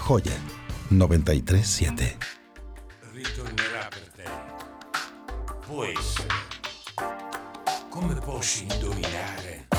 Joya 93.7. Ritornerà per te. Può essere. Come posso indovinare?